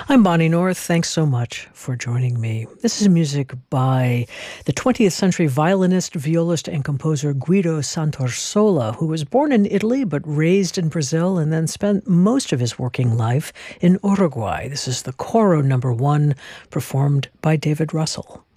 I'm Bonnie North. Thanks so much for joining me. This is music by the 20th century violinist, violist, and composer Guido Santasola, who was born in Italy but raised in Brazil and then spent most of his working life in Uruguay. This is the Coro No. 1, performed by David Russell.